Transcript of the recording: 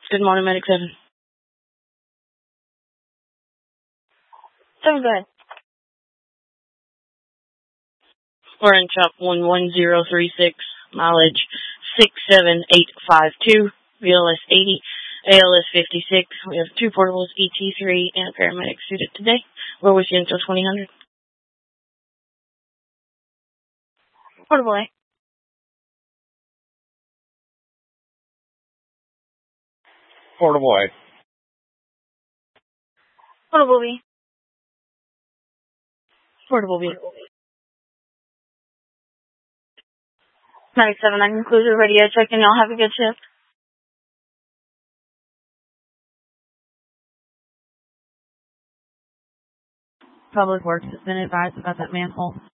Good morning, Medic 7. 7, go ahead. We're in shop 11036, mileage 67852, VLS 80, ALS 56. We have 2 portables, ET3, and a paramedic suited today. We're with you until 2000. Portable A. Portable A. Portable B. Portable B. Medic 7, that concludes the radio check, and y'all have a good shift. Public Works has been advised about that manhole.